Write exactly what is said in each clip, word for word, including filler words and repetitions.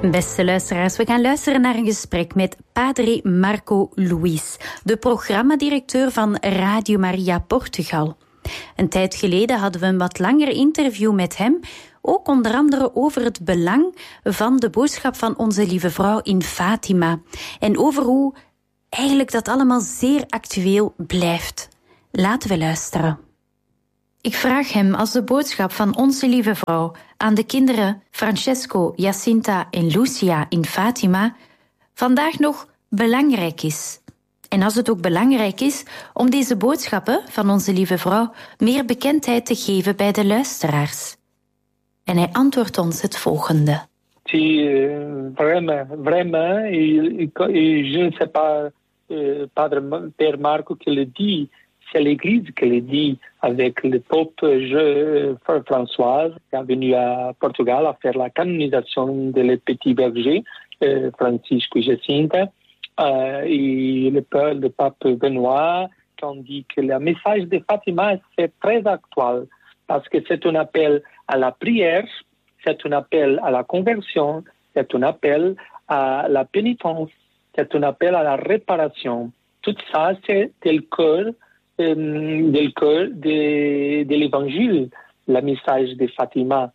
Beste luisteraars, we gaan luisteren naar een gesprek met Padre Marco Luis, de programmadirecteur van Radio Maria Portugal. Een tijd geleden hadden we een wat langer interview met hem, ook onder andere over het belang van de boodschap van Onze Lieve Vrouw in Fatima en over hoe eigenlijk dat allemaal zeer actueel blijft. Laten we luisteren. Ik vraag hem als de boodschap van Onze Lieve Vrouw aan de kinderen Francesco, Jacinta en Lucia in Fatima vandaag nog belangrijk is. En als het ook belangrijk is om deze boodschappen van Onze Lieve Vrouw meer bekendheid te geven bij de luisteraars. En hij antwoordt ons het volgende. Si, vraiment, vraiment, et, et je ne sais pas, euh, Padre Père Marco qui le dit, c'est l'Église qui le dit avec le Pope je, François, qui est venu à Portugal à faire la canonisation de le petit berger, euh, Francisco Jacinta, euh, et le, le pape Benoît, qui ont dit que le message de Fatima, c'est très actuel, parce que c'est un appel à la prière, c'est un appel à la conversion, c'est un appel à la pénitence, c'est un appel à la réparation. Tout ça, c'est le cœur Um, del cœur de, de l'évangile, le message de Fatima.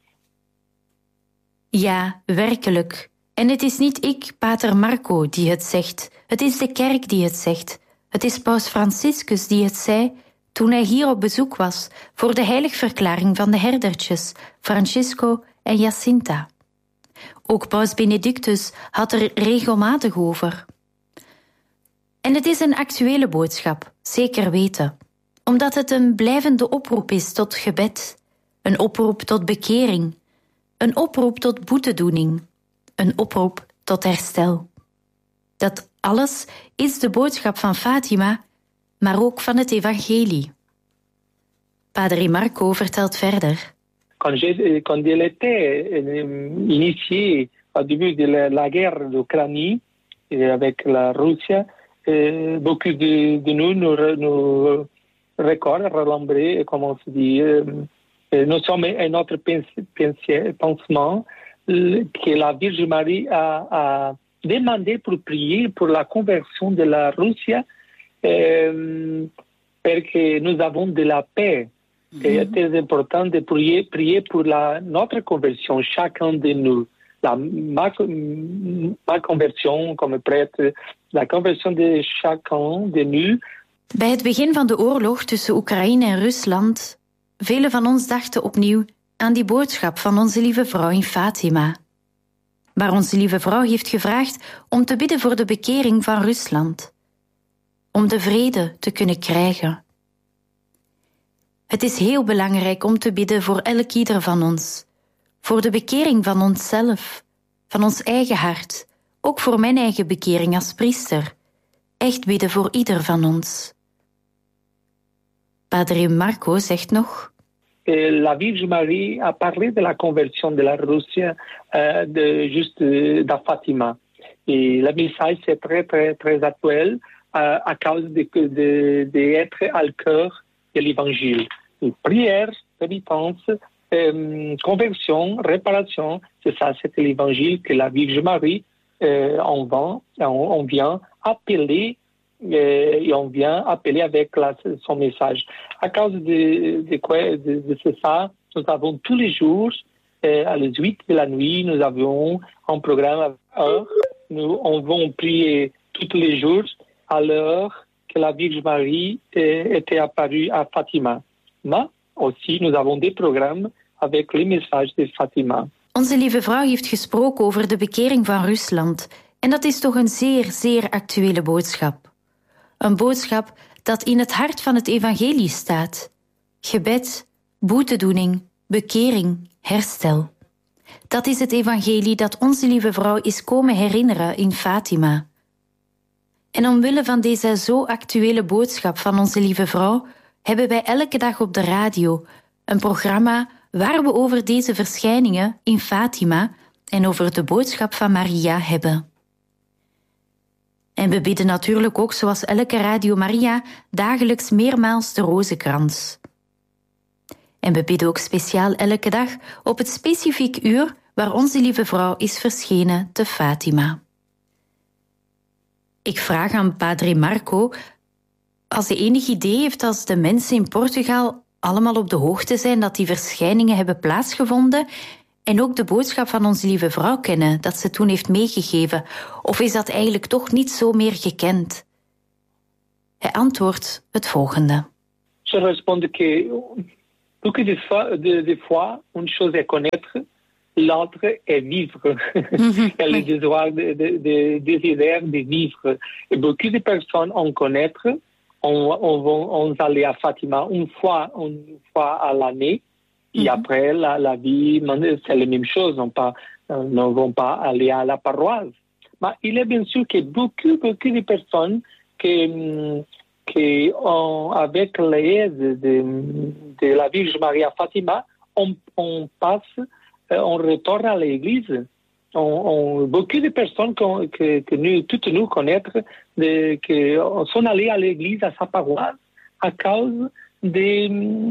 Ja, werkelijk. En het is niet ik, Pater Marco, die het zegt. Het is de kerk die het zegt. Het is Paus Franciscus die het zei toen hij hier op bezoek was voor de heiligverklaring van de herdertjes, Francisco en Jacinta. Ook Paus Benedictus had er regelmatig over. En het is een actuele boodschap, zeker weten, omdat het een blijvende oproep is tot gebed, een oproep tot bekering, een oproep tot boetedoening, een oproep tot herstel. Dat alles is de boodschap van Fatima, maar ook van het evangelie. Padre Marco vertelt verder. Quand, quand il était initié au début de la, la guerre d'Ukraine avec la Russie, Euh, beaucoup de, de nous nous, nous recordent, relambrés, comment on se dit, euh, nous sommes à notre pensement euh, que la Vierge Marie a, a demandé pour prier pour la conversion de la Russie, euh, parce que nous avons de la paix. Mm-hmm. C'est très important de prier, prier pour la, notre conversion, chacun de nous. La, ma, ma conversion comme prêtre, la conversion de chacun de nous. Bij het begin van de oorlog tussen Oekraïne en Rusland, velen van ons dachten opnieuw aan die boodschap van Onze Lieve Vrouw in Fatima. Waar Onze Lieve Vrouw heeft gevraagd om te bidden voor de bekering van Rusland. Om de vrede te kunnen krijgen. Het is heel belangrijk om te bidden voor elk ieder van ons. Voor de bekering van onszelf, van ons eigen hart, ook voor mijn eigen bekering als priester. Echt bidden voor ieder van ons. Padre Marco zegt nog. La Vierge Marie a parlé de la conversion de la Russie, uh, de, juste de Fatima. Et le message c'est très très très actuel uh, à cause de de d'être à le cœur de l'évangile. Prière, pénitence, Euh, conversion, réparation, c'est ça, c'est l'évangile que la Vierge Marie, euh, on, vend, on, on vient appeler, euh, et on vient appeler avec la, son message. À cause de, de quoi, de, de ça, nous avons tous les jours, euh, à les huit de la nuit, nous avons un programme à heure. Nous, on va prier tous les jours à l'heure que la Vierge Marie euh, était apparue à Fatima. Mais aussi, nous avons des programmes avec les messages de Fatima. Onze Lieve Vrouw heeft gesproken over de bekering van Rusland. En dat is toch een zeer, zeer actuele boodschap. Een boodschap dat in het hart van het evangelie staat. Gebed, boetedoening, bekering, herstel. Dat is het evangelie dat Onze Lieve Vrouw is komen herinneren in Fatima. En omwille van deze zo actuele boodschap van Onze Lieve Vrouw hebben wij elke dag op de radio een programma waar we over deze verschijningen in Fatima en over de boodschap van Maria hebben. En we bidden natuurlijk ook, zoals elke Radio Maria, dagelijks meermaals de rozenkrans. En we bidden ook speciaal elke dag op het specifiek uur waar Onze Lieve Vrouw is verschenen te Fatima. Ik vraag aan Padre Marco, als hij enig idee heeft als de mensen in Portugal allemaal op de hoogte zijn dat die verschijningen hebben plaatsgevonden en ook de boodschap van Onze Lieve Vrouw kennen dat ze toen heeft meegegeven, of is dat eigenlijk toch niet zo meer gekend? Hij antwoordt het volgende. Je réponds que beaucoup de fois, de, de fois une chose est connaître, l'autre est vivre. Mm-hmm. Il y a le désir de, de, de, désir de vivre. Et beaucoup de personnes en connaître, on, on, on, on allait à Fatima une fois, une fois à l'année, et mm-hmm. après la, la vie, c'est la même chose, on pas, ne vont pas aller à la paroisse. Mais il est bien sûr que beaucoup, beaucoup de personnes que que on, avec l'aide de, de la Vierge Marie à Fatima, on, on passe, on retourne à l'église. On, on, beaucoup de personnes que, que, que nous, toutes nous connaissons, de, que sont allées à l'église, à sa paroisse, à cause de,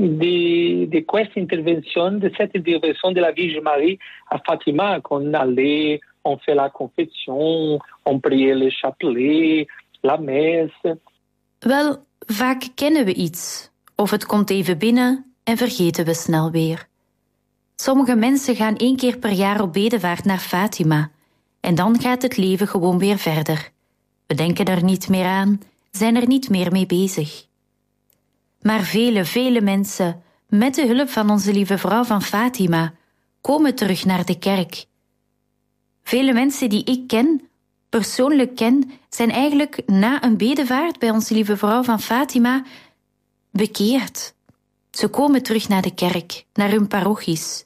de, de cette intervention, de cette intervention de la Vierge Marie à Fatima, qu'on allait, on fait la confession, on priait le chapelet, la messe. Wel, vaak kennen we iets, of het komt even binnen en vergeten we snel weer. Sommige mensen gaan één keer per jaar op bedevaart naar Fatima en dan gaat het leven gewoon weer verder. We denken er niet meer aan, zijn er niet meer mee bezig. Maar vele, vele mensen, met de hulp van Onze Lieve Vrouw van Fatima, komen terug naar de kerk. Vele mensen die ik ken, persoonlijk ken, zijn eigenlijk na een bedevaart bij Onze Lieve Vrouw van Fatima bekeerd. Ze komen terug naar de kerk, naar hun parochies.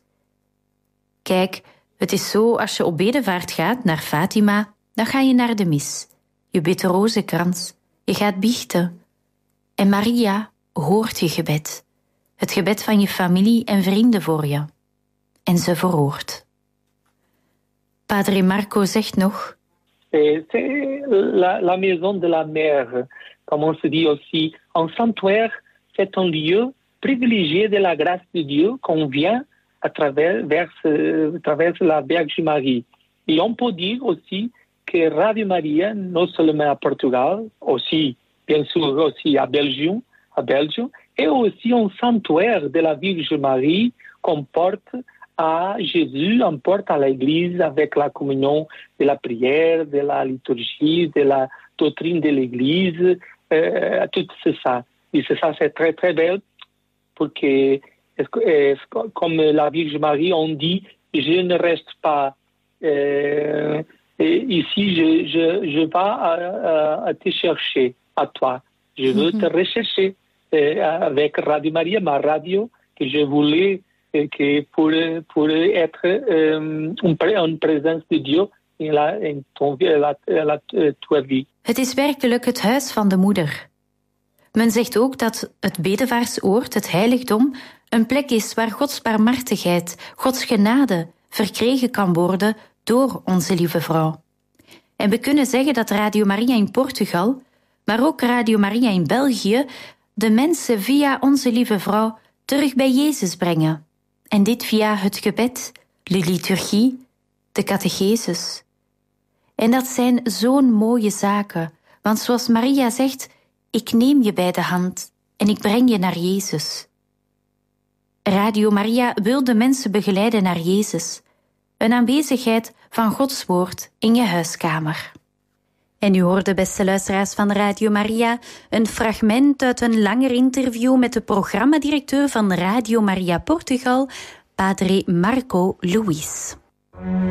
Kijk, het is zo, als je op bedevaart gaat naar Fatima, dan ga je naar de mis. Je bidt de rozenkrans, je gaat biechten. En Maria hoort je gebed. Het gebed van je familie en vrienden voor je. En ze verhoort. Padre Marco zegt nog: c'est la, la maison de la mère, comme on se dit aussi. Un sanctuaire, c'est un lieu privilégié de la grâce de Dieu qu'on vient à travers, vers, à travers la Vierge Marie. Et on peut dire aussi que Radio Maria, non seulement à Portugal, aussi, bien sûr, aussi à Belgium, à Belgium, et aussi un sanctuaire de la Vierge Marie qu'on porte à Jésus, on porte à l'Église avec la communion de la prière, de la liturgie, de la doctrine de l'Église, euh, tout ça. Et c'est ça, c'est très très belle, parce que comme la Vierge Marie, on dit, je ne reste pas euh, ici, je, je, je vais à, à te chercher, à toi. Je veux mm-hmm. te rechercher euh, avec Radio Maria, ma radio, que je voulais que pour, pour être euh, une présence de Dieu in, la, in ton, la, la, tua vie. Het is werkelijk het huis van de moeder. Men zegt ook dat het bedevaartsoord, het heiligdom, een plek is waar Gods barmhartigheid, Gods genade verkregen kan worden door Onze Lieve Vrouw. En we kunnen zeggen dat Radio Maria in Portugal, maar ook Radio Maria in België, de mensen via Onze Lieve Vrouw terug bij Jezus brengen. En dit via het gebed, de liturgie, de catechesis. En dat zijn zo'n mooie zaken, want zoals Maria zegt, ik neem je bij de hand en ik breng je naar Jezus. Radio Maria wil de mensen begeleiden naar Jezus, een aanwezigheid van Gods woord in je huiskamer. En u hoorde, beste luisteraars van Radio Maria, een fragment uit een langer interview met de programmadirecteur van Radio Maria Portugal, Padre Marco Luis.